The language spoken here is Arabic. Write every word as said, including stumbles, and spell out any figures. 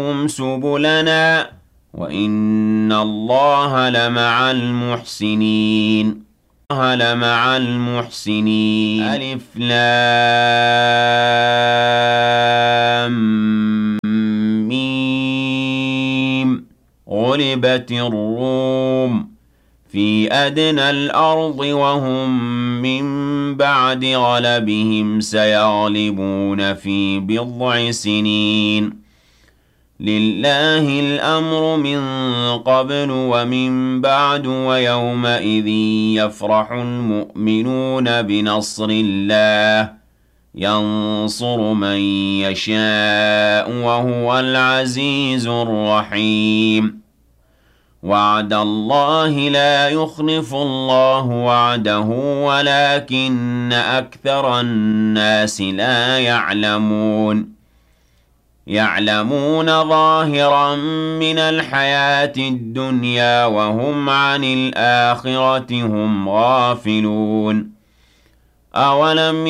سُبُلَنَا وَإِنَّ اللَّهَ لَمَعَ الْمُحْسِنِينَ اللَّهَ لَمَعَ الْمُحْسِنِينَ أَلِف لام ميم غُلِبَتِ الرُّومُ في أدنى الأرض وهم من بعد غلبهم سيغلبون في بضع سنين لله الأمر من قبل ومن بعد ويومئذ يفرح المؤمنون بنصر الله ينصر من يشاء وهو العزيز الرحيم وعد الله لا يخلف الله وعده ولكن أكثر الناس لا يعلمون يعلمون ظاهرا من الحياة الدنيا وهم عن الآخرة هم غافلون أولم